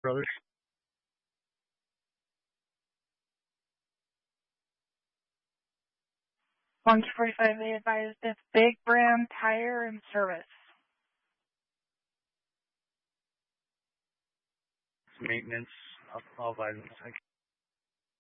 Brothers. 145, they advised it's Big Brown Tire and Service. Maintenance. I'll advise in a second.